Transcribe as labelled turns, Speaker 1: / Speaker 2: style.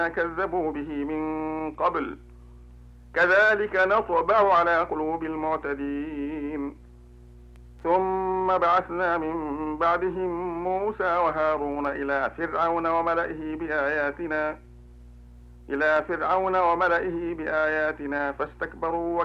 Speaker 1: كذبوا به من قبل كذلك نطبع على قلوب المعتدين ثم بعثنا من بعدهم موسى وهارون إلى فرعون وملئه بآياتنا فاستكبروا